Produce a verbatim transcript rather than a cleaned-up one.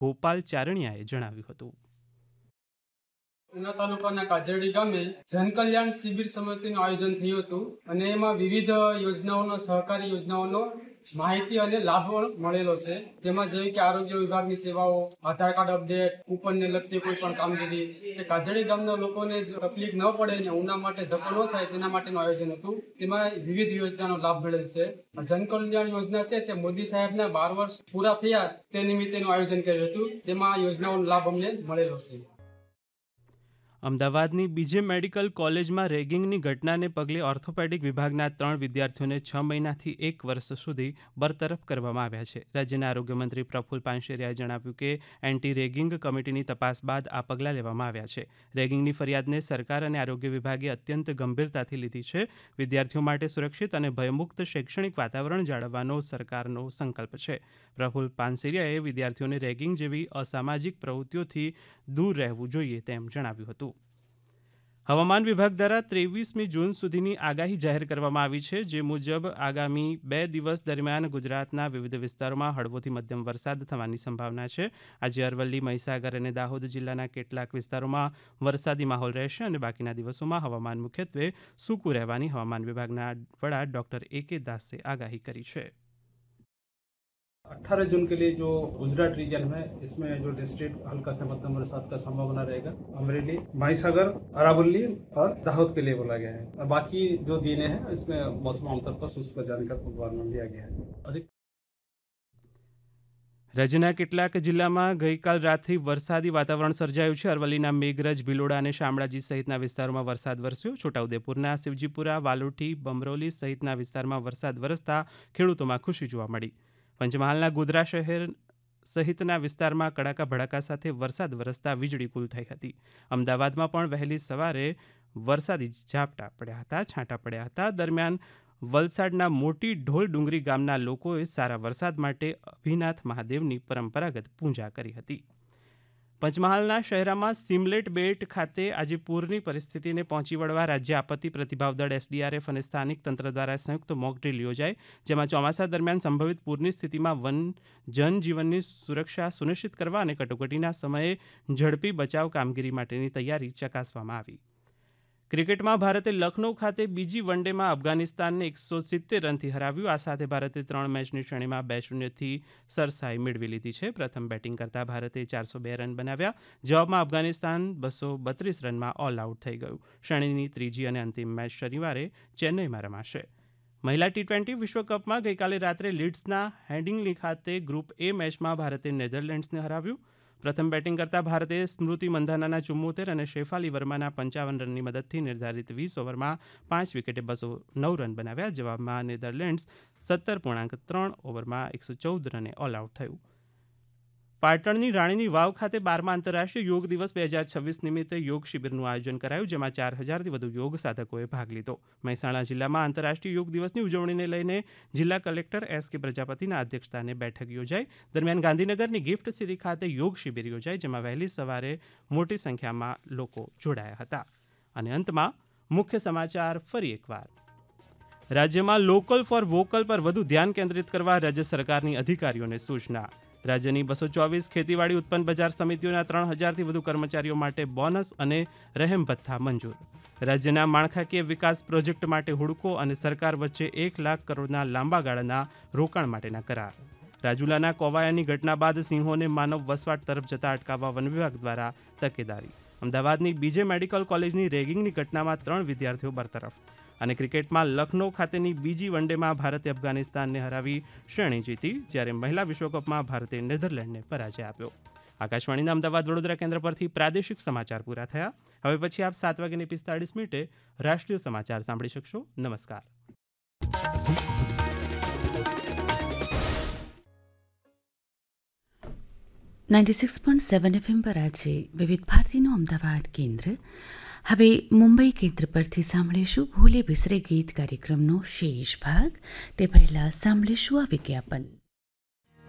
ગોપાલ ચારણિયાએ જણાવ્યું હતું. ઉના તાલુકાના કાજરડી ગામે જનકલ્યાણ શિબિર સમિતિનું આયોજન થયું હતું અને એમાં વિવિધ યોજનાઓનો સહકારી યોજનાઓનો માહિતી અને લાભ મળેલો છે. જેમાં જેવી કે આરોગ્ય વિભાગની સેવાઓ, આધાર કાર્ડ અપડેટ, કૂપનને લગતી કોઈ પણ કામગીરી, એ કાજરડી ગામના લોકોને તકલીફ ન પડે અને ઉના માટે ધક્કો ન થાય તેના માટેનું આયોજન હતું. તેમાં વિવિધ યોજનાનો લાભ મળેલ છે. જનકલ્યાણ યોજના છે તે મોદી સાહેબના બાર વર્ષ પૂરા થયા તે નિમિત્તેનું આયોજન કર્યું હતું. તેમાં આ યોજનાઓનો લાભ અમને મળેલો છે. અમદાવાદની બીજે મેડિકલ કોલેજમાં રેગિંગની ઘટનાને પગલે ઓર્થોપેડિક વિભાગના ત્રણ વિદ્યાર્થીઓને છ મહિનાથી એક વર્ષ સુધી બરતરફ કરવામાં આવ્યા છે. રાજ્યના આરોગ્યમંત્રી પ્રફુલ પાનસેરિયાએ જણાવ્યું કે એન્ટી રેગિંગ કમિટીની તપાસ બાદ આ પગલાં લેવામાં આવ્યા છે. રેગિંગની ફરિયાદને સરકાર અને આરોગ્ય વિભાગે અત્યંત ગંભીરતાથી લીધી છે. વિદ્યાર્થીઓ માટે સુરક્ષિત અને ભયમુક્ત શૈક્ષણિક વાતાવરણ જાળવવાનો સરકારનો સંકલ્પ છે. પ્રફુલ પાનસેરિયાએ વિદ્યાર્થીઓને રેગિંગ જેવી અસામાજિક પ્રવૃત્તિઓથી દૂર રહેવું જોઈએ તેમ જણાવ્યું હતું. હવામાન વિભાગ દ્વારા ત્રેવીસમી જૂન સુધીની આગાહી જાહેર કરવામાં આવી છે. જે મુજબ આગામી બે દિવસ દરમિયાન ગુજરાતના વિવિધ વિસ્તારોમાં હળવોથી મધ્યમ વરસાદ થવાની સંભાવના છે. આજે અરવલ્લી, મહીસાગર અને દાહોદ જિલ્લાના કેટલાક વિસ્તારોમાં વરસાદી માહોલ રહેશે અને બાકીના દિવસોમાં હવામાન મુખ્યત્વે સૂકું રહેવાની હવામાન વિભાગના વડા ડોક્ટર એ કે દાસે આગાહી કરી છે. अठारह जून के लिए जो गुजरात रीजन है इसमें जो डिस्ट्रिक्ट हल्का से मध्यम बरसात का संभावना रहेगा. अमरेली, महीसागर, अरावली और दाहोद के लिए बोला गया है. बाकी जो दिन है इसमें मौसम आमतौर पर शुष्क जाने का पूर्वानुमान दिया गया है. अधिक રાજ્યના કેટલાક જિલ્લામાં ગઈકાલ રાતથી વરસાદી વાતાવરણ સર્જાયું છે. અરવલ્લીના મેઘરજ, ભિલોડા અને શામળાજી સહિતના વિસ્તારોમાં વરસાદ વરસ્યો. છોટાઉદેપુરના શિવજીપુરા, વાલોટી, બમરોલી સહિતના વિસ્તારમાં વરસાદ વરસતા ખેડૂતોમાં ખુશી જોવા મળી. પંચમહાલના ગોધરા શહેર સહિતના વિસ્તારમાં કડાકા ભડાકા સાથે વરસાદ વરસતા વીજળી ગુલ થઈ હતી. અમદાવાદમાં પણ વહેલી સવારે વરસાદી ઝાપટા પડ્યા હતા, છાંટા પડ્યા હતા. દરમિયાન વલસાડના મોટી ઢોલ ડુંગરી ગામના લોકોએ સારા વરસાદ માટે અભિનાથ મહાદેવની પરંપરાગત પૂજા કરી હતી. પંચમહાલના શહેરામાં સિમલેટ બેટ ખાતે આજે પૂરની પરિસ્થિતિને પહોંચી વળવા રાજ્ય આપત્તિ પ્રતિભાવ દળ એસડીઆરએફ અને સ્થાનિક તંત્ર દ્વારા સંયુક્ત મોક ડ્રીલ યોજાઈ. જેમાં ચોમાસા દરમિયાન સંભવિત પૂરની સ્થિતિમાં વન જનજીવનની સુરક્ષા સુનિશ્ચિત કરવા અને કટોકટીના સમયે ઝડપી બચાવ કામગીરી માટેની તૈયારી ચકાસવામાં આવી. ક્રિકેટમાં ભારતે લખનૌ ખાતે બીજી વન ડેમાં અફઘાનિસ્તાનને એકસો સિત્તેર રનથી હરાવ્યું. આ સાથે ભારતે ત્રણ મેચની શ્રેણીમાં બે શૂન્યથી સરસાઈ મેળવી લીધી છે. પ્રથમ બેટિંગ કરતા ભારતે ચારસો બે રન બનાવ્યા. જવાબમાં અફઘાનિસ્તાન બસો બત્રીસ રનમાં ઓલ આઉટ થઈ ગયું. શ્રેણીની ત્રીજી અને અંતિમ મેચ શનિવારે ચેન્નઈમાં રમાશે. મહિલા ટી ટ્વેન્ટી વિશ્વકપમાં ગઈકાલે રાત્રે લીડ્સના હેડિંગ્લી ખાતે ગ્રુપ એ મેચમાં ભારતે નેધરલેન્ડ્સને હરાવ્યું. પ્રથમ બેટિંગ કરતા ભારતે સ્મૃતિ મંધાનાના ચુમ્મોતેર અને શેફાલી વર્માના પંચાવન રનની મદદથી નિર્ધારિત વીસ ઓવરમાં પાંચ વિકેટે બસો નવ રન બનાવ્યા. જવાબમાં નેધરલેન્ડ્સ સત્તર પૂર્ણાંક ત્રણ ઓવરમાં એકસો ચૌદ રને ઓલ આઉટ થયું. પાટણની રાણીની વાવ ખાતે બારમા આંતરરાષ્ટ્રીય યોગ દિવસ બે હજાર છવ્વીસ નિમિત્તે યોગ શિબિરનું આયોજન કરાયું. જેમાં ચાર હજારથી વધુ યોગ સાધકોએ ભાગ લીધો. મહેસાણા જિલ્લામાં આંતરરાષ્ટ્રીય યોગ દિવસની ઉજવણીને લઈને જિલ્લા કલેક્ટર એસ કે પ્રજાપતિના અધ્યક્ષસ્થાને બેઠક યોજાઈ. દરમિયાન ગાંધીનગરની ગિફ્ટ સિટી ખાતે યોગ શિબિર યોજાઈ. જેમાં વહેલી સવારે મોટી સંખ્યામાં લોકો જોડાયા હતા. અને અંતમાં મુખ્ય સમાચાર ફરી એકવાર. રાજ્યમાં લોકલ ફોર વોકલ પર વધુ ધ્યાન કેન્દ્રિત કરવા રાજ્ય સરકારની અધિકારીઓને સૂચના. રાજ્યની બસો ચોવીસ ખેતીવાડી ઉત્પન્ન બજાર સમિતિઓના ત્રણ હજારથી વધુ કર્મચારીઓ માટે બોનસ અને રહેમ ભથ્થા મંજૂર. રાજ્યના માળખાકીય વિકાસ પ્રોજેક્ટ માટે હુડકો અને સરકાર વચ્ચે એક લાખ કરોડના લાંબા ગાળાના રોકાણ માટેના કરાર. રાજુલાના કોવાયાની ઘટના બાદ સિંહોને માનવ વસવાટ તરફ જતા અટકાવવા વન વિભાગ દ્વારા તકેદારી. અમદાવાદની બીજે મેડિકલ કોલેજની રેગિંગની ઘટનામાં ત્રણ વિદ્યાર્થીઓ બરતરફ. અને ક્રિકેટમાં લખનૌ ખાતેની બીજી વનડેમાં ભારતે અફઘાનિસ્તાનને હરાવી શ્રેણી જીતી. જ્યારે મહિલા વિશ્વકપમાં ભારતે નેધરલેન્ડને પરાજય આપ્યો. આકાશવાણીના અમદાવાદ વડોદરા કેન્દ્ર પરથી પ્રાદેશિક સમાચાર પૂરા થયા. હવે પછી આપ સાત વાગ્યાની પિસ્તાળીસ મિનિટે રાષ્ટ્રીય સમાચાર સાંભળી શકશો. નમસ્કાર. Ninety six point seven FM પર આજે વિવિધ ભારતીનું અમદાવાદ કેન્દ્ર. હવે મુંબઈ કેન્દ્ર પરથી સાંભળીશું ભૂલે બિસરે ગીત કાર્યક્રમનો શેષ ભાગ. તે પહેલાં સાંભળીશું આ વિજ્ઞાપન.